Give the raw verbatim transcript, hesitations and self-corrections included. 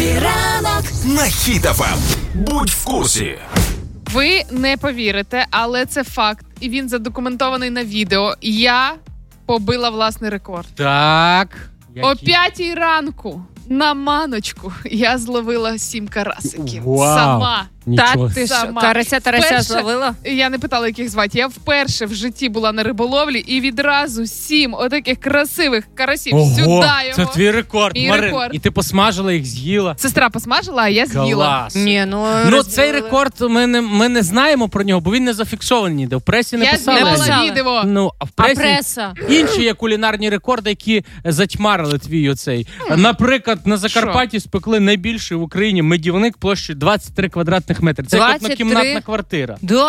Хеппі ранок на Хіт еф ем. Будь в курсі. Ви не повірите, але це факт. І він задокументований на відео. Я побила власний рекорд. Так. О п'ятій ранку на маночку я зловила сім карасиків. Вау. Сама. Нічого. Та ти що, Сама. карася Тарася Вперше- зловила? Я не питала, яких звати. Я вперше в житті була на риболовлі і відразу сім отаких красивих карасів. Ого, Сюди його. це твій рекорд, Мій Марин. рекорд. І ти посмажила їх, з'їла. Сестра посмажила, а я з'їла. Клас. Ні, ну, Ну, розділили. цей рекорд ми не, ми не знаємо про нього, бо він не зафіксований ніде. В пресі не Я писали. знімала Написали. відео. Ну, а в А пресі преса? інші є кулінарні рекорди, які затьмарили твій оцей. Наприклад, на Закарпатті спекли найбільший в Україні медівник площею двадцять три квадратних метри. Це як двадцять три? однокімнатна квартира. Да.